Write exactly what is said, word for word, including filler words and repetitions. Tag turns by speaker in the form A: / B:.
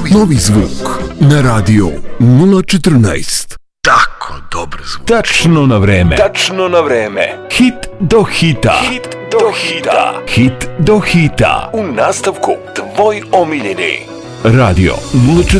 A: Novi zvuk na radio nula četrnaest.
B: Tako dobro zvuk.
C: Tačno na vreme.
D: Tačno na vreme.
C: Hit do hita.
D: Hit do hita.
C: Hit do hita.
D: U nastavku tvoj omiljeni.
C: Radio nula četrnaest.